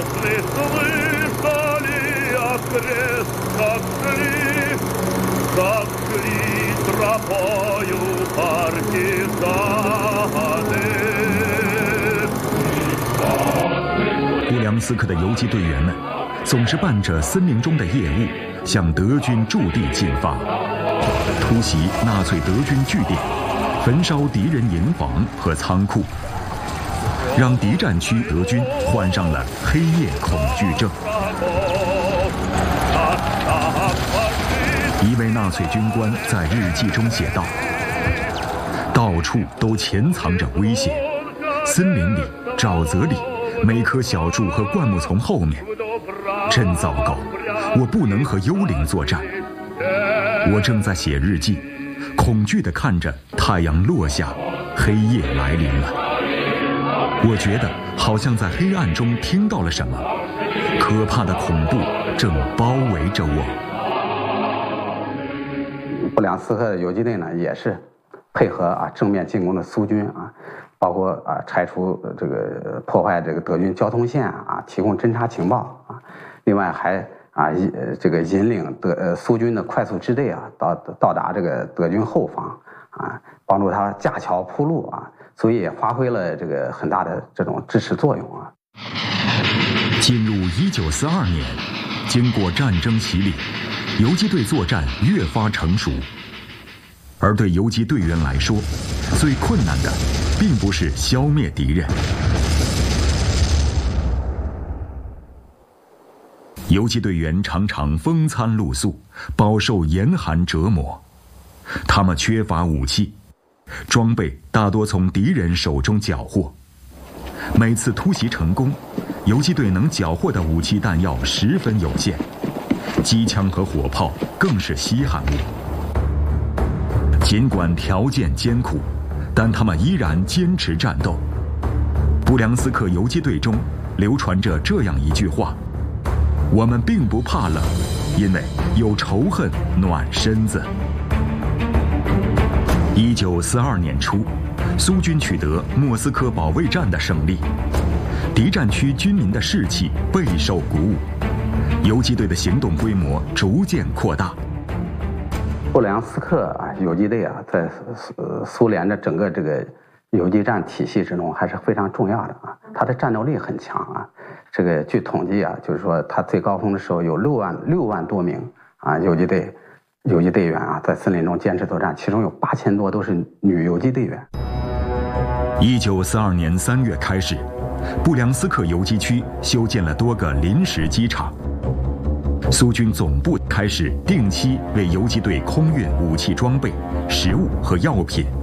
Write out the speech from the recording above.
布良斯克的游击队员们总是伴着森林中的夜雾，向德军驻地进发，突袭纳粹德军据点，焚烧敌人营房和仓库，让敌占区德军患上了黑夜恐惧症。一位纳粹军官在日记中写道：“到处都潜藏着危险，森林里、沼泽里，每棵小树和灌木丛后面。真糟糕，我不能和幽灵作战。我正在写日记，恐惧地看着太阳落下，黑夜来临了。我觉得好像在黑暗中听到了什么，可怕的恐怖正包围着我。” 布良斯克游击队呢，也是配合正面进攻的苏军包括拆除这个破坏这个德军交通线提供侦察情报另外还这个引领苏军的快速支队到达这个德军后方帮助他架桥铺路所以也发挥了这个很大的这种支持作用进入1942年，经过战争洗礼，游击队作战越发成熟，而对游击队员来说，最困难的并不是消灭敌人。游击队员常常风餐露宿，饱受严寒折磨，他们缺乏武器，装备大多从敌人手中缴获。每次突袭成功，游击队能缴获的武器弹药十分有限，机枪和火炮更是稀罕物。尽管条件艰苦，但他们依然坚持战斗。布良斯克游击队中流传着这样一句话：“我们并不怕冷，因为有仇恨暖身子。”1942年初，苏军取得莫斯科保卫战的胜利，敌占区军民的士气备受鼓舞，游击队的行动规模逐渐扩大。 布良斯克游击队在苏联的整个这个游击战体系之中还是非常重要的它的战斗力很强这个据统计就是说它最高峰的时候有6万多名游击队员在森林中坚持作战，其中有8000多都是女游击队员。 1942年3月开始，布良斯克游击区修建了多个临时机场。苏军总部开始定期为游击队空运武器装备、食物和药品，